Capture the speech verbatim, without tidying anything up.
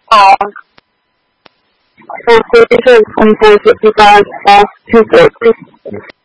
Uh, for quotation twenty-four fifty-five off two four three.